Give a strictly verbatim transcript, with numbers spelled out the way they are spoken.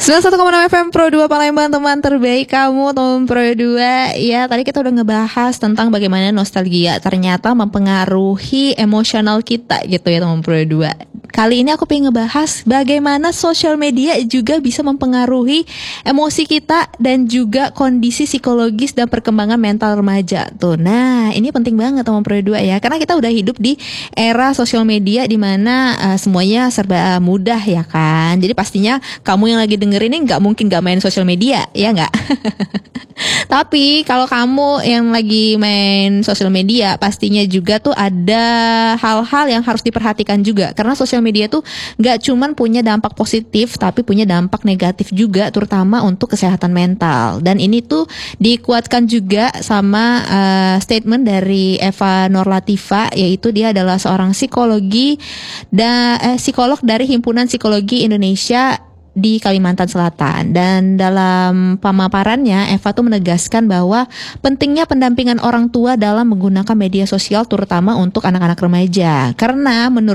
sembilan puluh satu koma enam F M Pro dua Palembang, teman terbaik kamu, teman Pro dua. Ya, tadi kita udah ngebahas tentang bagaimana nostalgia ternyata mempengaruhi emosional kita gitu ya, teman Pro dua. Kali ini aku pengen ngebahas bagaimana sosial media juga bisa mempengaruhi emosi kita dan juga kondisi psikologis dan perkembangan mental remaja tuh. Nah, ini penting banget teman Pro dua ya, karena kita udah hidup di era sosial media di mana uh, semuanya serba mudah ya kan. Jadi pastinya kamu yang lagi dengerin ini nggak mungkin nggak main sosial media, ya nggak? Tapi kalau kamu yang lagi main sosial media, pastinya juga tuh ada hal-hal yang harus diperhatikan juga. Karena sosial media tuh nggak cuman punya dampak positif, tapi punya dampak negatif juga, terutama untuk kesehatan mental. Dan ini tuh dikuatkan juga sama uh, statement dari Eva Norlativa, yaitu dia adalah seorang psikologi dan eh, psikolog dari Himpunan Psikologi Indonesia di Kalimantan Selatan. Dan dalam pemaparannya, Eva tuh menegaskan bahwa pentingnya pendampingan orang tua dalam menggunakan media sosial, terutama untuk anak-anak remaja. Karena menurut